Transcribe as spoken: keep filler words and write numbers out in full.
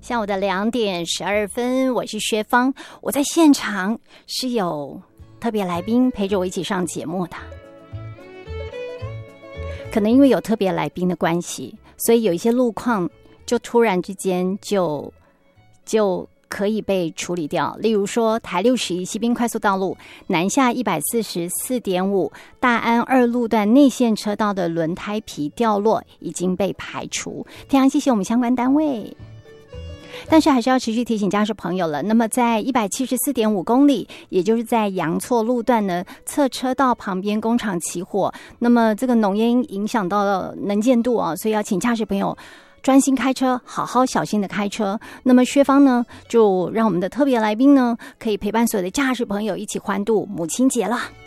下午的两点十二分，我是薛芳，我在现场是有特别来宾陪着我一起上节目的。可能因为有特别来宾的关系，所以有一些路况就突然之间就就可以被处理掉。例如说，台六十一西滨快速道路南下一百四十四点五，大安二路段内线车道的轮胎皮掉落已经被排除。非常谢谢我们相关单位。但是还是要持续提醒驾驶朋友了。那么在一百七十四点五公里，也就是在阳错路段呢，侧车道旁边工厂起火，那么这个浓烟影响到了能见度啊，所以要请驾驶朋友专心开车，好好小心的开车。那么薛芳呢，就让我们的特别来宾呢，可以陪伴所有的驾驶朋友一起欢度母亲节了。